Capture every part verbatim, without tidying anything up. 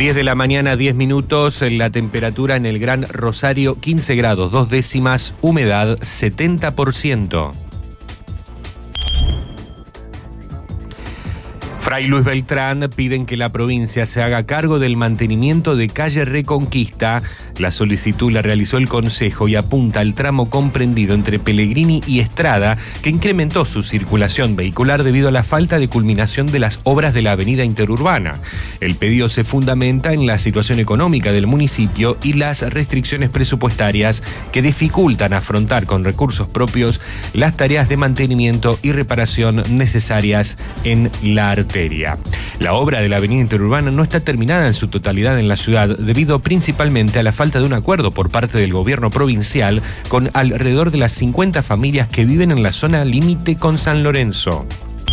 diez de la mañana, diez minutos, la temperatura en el Gran Rosario, quince grados, dos décimas, humedad setenta por ciento. Fray Luis Beltrán piden que la provincia se haga cargo del mantenimiento de calle Reconquista. La solicitud la realizó el Consejo y apunta al tramo comprendido entre Pellegrini y Estrada, que incrementó su circulación vehicular debido a la falta de culminación de las obras de la avenida interurbana. El pedido se fundamenta en la situación económica del municipio y las restricciones presupuestarias que dificultan afrontar con recursos propios las tareas de mantenimiento y reparación necesarias en la arteria. La obra de la avenida interurbana no está terminada en su totalidad en la ciudad debido principalmente a la falta de un acuerdo por parte del gobierno provincial con alrededor de las cincuenta familias que viven en la zona límite con San Lorenzo.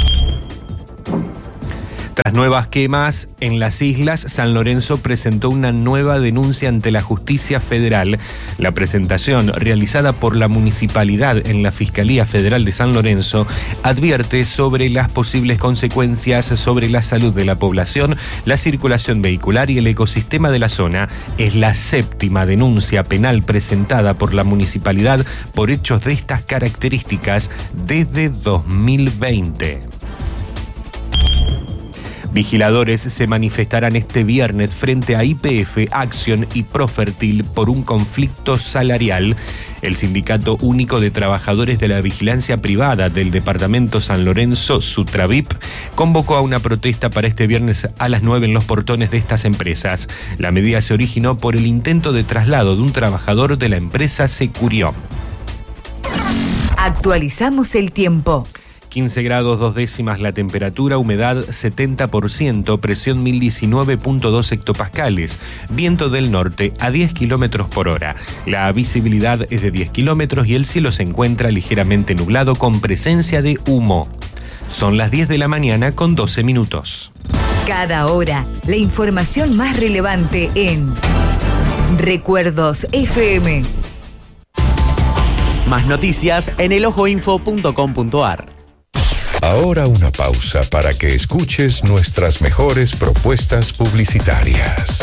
Tras nuevas quemas en las islas, San Lorenzo presentó una nueva denuncia ante la Justicia Federal. La presentación realizada por la municipalidad en la Fiscalía Federal de San Lorenzo advierte sobre las posibles consecuencias sobre la salud de la población, la circulación vehicular y el ecosistema de la zona. Es la séptima denuncia penal presentada por la municipalidad por hechos de estas características desde dos mil veinte. Vigiladores se manifestarán este viernes frente a Y P F, Acción y Profertil por un conflicto salarial. El Sindicato Único de Trabajadores de la Vigilancia Privada del Departamento San Lorenzo, Sutravip, convocó a una protesta para este viernes a las nueve en los portones de estas empresas. La medida se originó por el intento de traslado de un trabajador de la empresa Securión. Actualizamos el tiempo. quince grados, dos décimas la temperatura, humedad setenta por ciento, presión mil diecinueve punto dos hectopascales, viento del norte a diez kilómetros por hora. La visibilidad es de diez kilómetros y el cielo se encuentra ligeramente nublado con presencia de humo. Son las diez de la mañana con doce minutos. Cada hora, la información más relevante en Recuerdos F M. Más noticias en el ojo info punto com punto a r. Ahora una pausa para que escuches nuestras mejores propuestas publicitarias.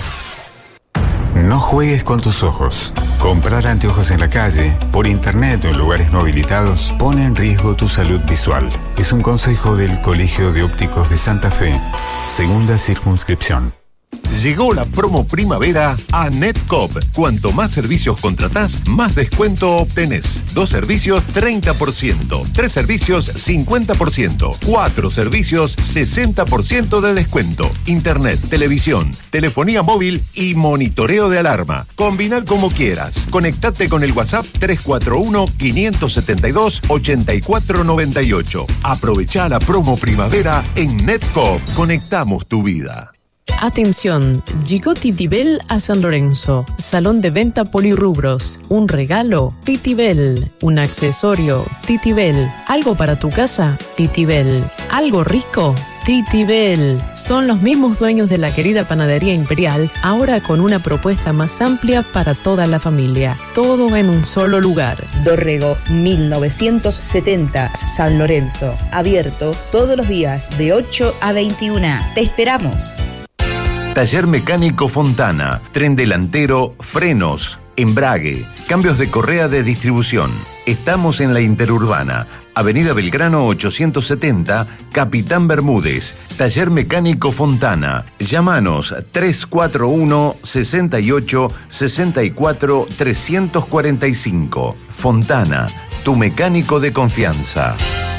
No juegues con tus ojos. Comprar anteojos en la calle, por internet o en lugares no habilitados pone en riesgo tu salud visual. Es un consejo del Colegio de Ópticos de Santa Fe, segunda circunscripción. Llegó la promo primavera a Netcoop. Cuanto más servicios contratás, más descuento obtenés. Dos servicios, treinta por ciento. Tres servicios, cincuenta por ciento. Cuatro servicios, sesenta por ciento de descuento. Internet, televisión, telefonía móvil y monitoreo de alarma. Combinar como quieras. Conectate con el WhatsApp tres cuatro uno, cinco siete dos, ocho cuatro nueve ocho. Aprovechá la promo primavera en Netcoop. Conectamos tu vida. Atención, llegó Titibel a San Lorenzo. Salón de venta polirrubros. Un regalo, Titibel. Un accesorio, Titibel. Algo para tu casa, Titibel. Algo rico, Titibel. Son los mismos dueños de la querida Panadería Imperial, ahora con una propuesta más amplia para toda la familia. Todo en un solo lugar. Dorrego mil novecientos setenta, San Lorenzo. Abierto todos los días de ocho a veintiuna. Te esperamos. Taller Mecánico Fontana, tren delantero, frenos, embrague, cambios de correa de distribución. Estamos en la Interurbana, Avenida Belgrano ochocientos setenta, Capitán Bermúdez. Taller Mecánico Fontana. Llámanos tres cuatro uno, seis ocho, seis cuatro, tres cuatro cinco. Fontana, tu mecánico de confianza.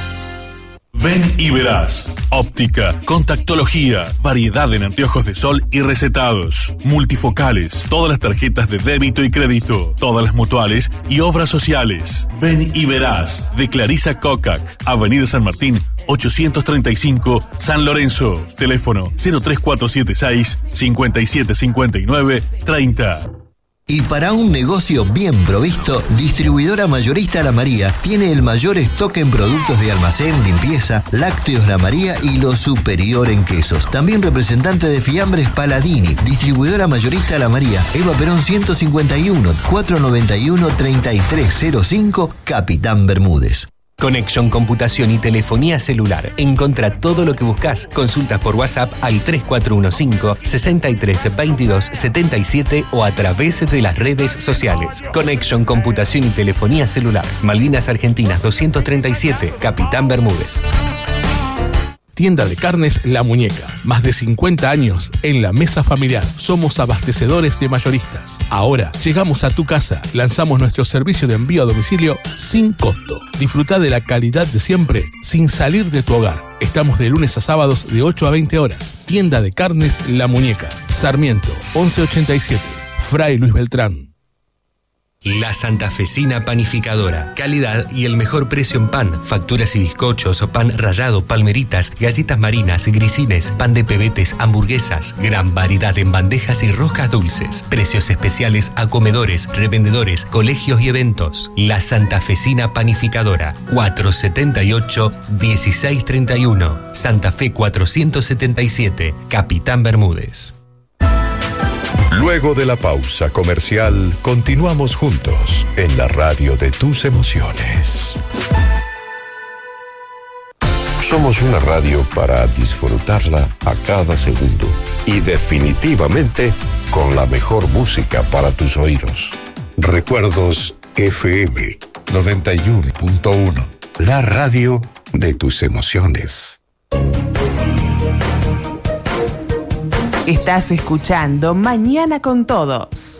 Ven y verás. Óptica, contactología, variedad en anteojos de sol y recetados, multifocales, todas las tarjetas de débito y crédito, todas las mutuales y obras sociales. Ven y verás. De Clarisa Cocac, Avenida San Martín, ochocientos treinta y cinco, San Lorenzo. Teléfono cero tres cuatro siete seis, cinco siete cinco nueve, treinta. Y para un negocio bien provisto, Distribuidora Mayorista La María tiene el mayor stock en productos de almacén, limpieza, lácteos La María y lo superior en quesos. También representante de fiambres Paladini. Distribuidora Mayorista La María, Eva Perón ciento cincuenta y uno, cuatrocientos noventa y uno, treinta y tres cero cinco, Capitán Bermúdez. Connection Computación y Telefonía Celular. Encontrá todo lo que buscas. Consultas por WhatsApp al tres cuatro uno cinco, seis tres dos dos, siete siete o a través de las redes sociales. Connection Computación y Telefonía Celular. Malvinas Argentinas doscientos treinta y siete, Capitán Bermúdez. Tienda de Carnes La Muñeca. Más de cincuenta años en la mesa familiar. Somos abastecedores de mayoristas. Ahora llegamos a tu casa. Lanzamos nuestro servicio de envío a domicilio sin costo. Disfruta de la calidad de siempre sin salir de tu hogar. Estamos de lunes a sábados de ocho a veinte horas. Tienda de Carnes La Muñeca. Sarmiento once ochenta y siete. Fray Luis Beltrán. La Santafesina Panificadora. Calidad y el mejor precio en pan. Facturas y bizcochos, pan rallado, palmeritas, galletas marinas, grisines, pan de pebetes, hamburguesas. Gran variedad en bandejas y roscas dulces. Precios especiales a comedores, revendedores, colegios y eventos. La Santafesina Panificadora. cuatrocientos setenta y ocho, dieciséis treinta y uno. Santa Fe cuatrocientos setenta y siete. Capitán Bermúdez. Luego de la pausa comercial, continuamos juntos en la radio de tus emociones. Somos una radio para disfrutarla a cada segundo y definitivamente con la mejor música para tus oídos. Recuerdos F M noventa y uno punto uno, la radio de tus emociones. Estás escuchando Mañana con Todos.